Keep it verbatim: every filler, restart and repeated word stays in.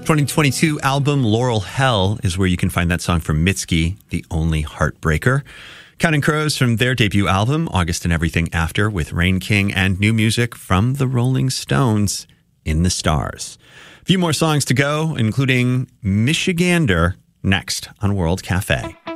twenty twenty-two album Laurel Hell is where you can find that song from Mitski, The Only Heartbreaker. Counting Crows from their debut album, August and Everything After, with Rain King, and new music from the Rolling Stones, In the Stars. A few more songs to go, including Michigander, next on World Cafe.